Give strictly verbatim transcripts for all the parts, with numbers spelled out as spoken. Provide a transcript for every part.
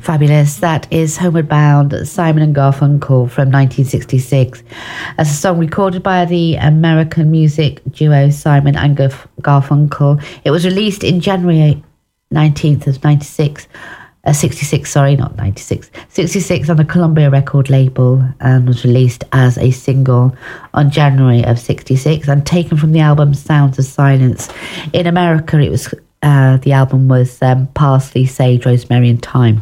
Fabulous. That is Homeward Bound, Simon and Garfunkel from nineteen sixty-six. As a song recorded by the American music duo Simon and Garfunkel. It was released in January nineteenth of ninety-six. Uh, sixty-six, sorry, not ninety-six. sixty-six on the Columbia record label, and was released as a single on January of sixty-six and taken from the album Sounds of Silence. In America, it was uh, the album was um, Parsley, Sage, Rosemary and Thyme.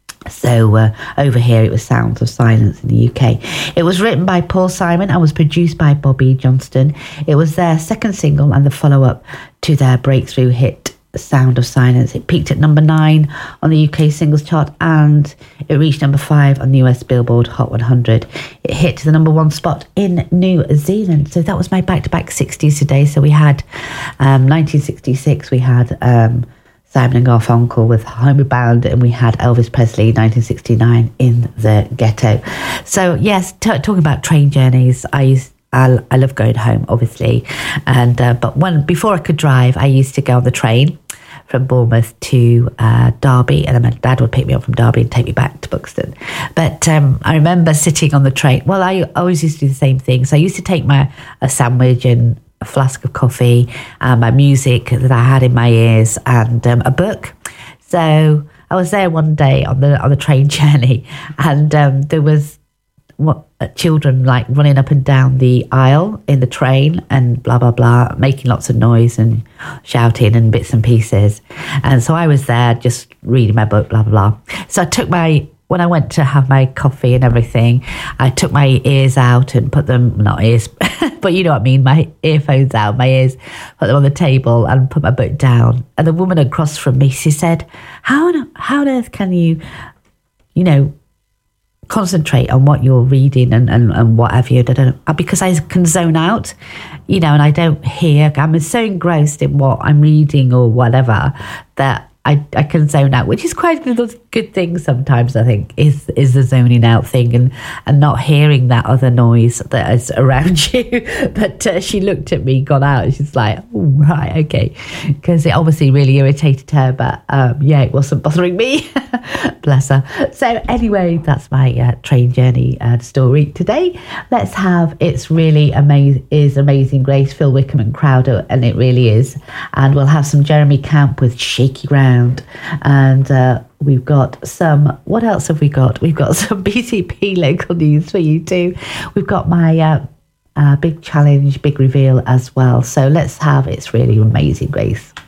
So uh, over here it was Sounds of Silence in the U K. It was written by Paul Simon and was produced by Bobby Johnston. It was their second single and the follow-up to their breakthrough hit Sound of Silence. It peaked at number nine on the U K singles chart and it reached number five on the U S Billboard Hot one hundred. It hit the number one spot in New Zealand. So that was my back-to-back sixties today. So we had um, nineteen sixty-six, we had um, Simon and Garfunkel with Homeward Bound, and we had Elvis Presley nineteen sixty-nine in the Ghetto. So yes, t- talking about train journeys, I used I, I love going home, obviously, and uh, but when before I could drive, I used to go on the train from Bournemouth to uh, Derby, and then my dad would pick me up from Derby and take me back to Buxton. But um, I remember sitting on the train. Well, I always used to do the same thing. So I used to take my a sandwich and a flask of coffee, and my music that I had in my ears, and um, a book. So I was there one day on the on the train journey, and um, there was what children like running up and down the aisle in the train and blah blah blah, making lots of noise and shouting and bits and pieces. And so I was there just reading my book, blah blah blah. So I took my when I went to have my coffee and everything, I took my ears out and put them, not ears, but you know what I mean, my earphones out, my ears, put them on the table and put my book down. And the woman across from me, she said, how on, how on earth can you, you know, concentrate on what you're reading and, and, and what have you, da, da, da. Because I can zone out, you know, and I don't hear, I'm so engrossed in what I'm reading or whatever that I, I can zone out, which is quite a good, good thing sometimes, I think, is is the zoning out thing and, and not hearing that other noise that is around you. But uh, she looked at me, got out, and she's like, oh, right, okay. Because it obviously really irritated her, but um, yeah, it wasn't bothering me. Bless her. So anyway, that's my uh, train journey uh, story today. Let's have It's Really Amazing, is Amazing Grace, Phil Wickham and Crowder, and it really is. And we'll have some Jeremy Camp with Shaky Ground. And uh, we've got some, what else have we got? We've got some B C P local news for you too. We've got my uh, uh, big challenge, big reveal as well. So let's have It's Really Amazing Grace.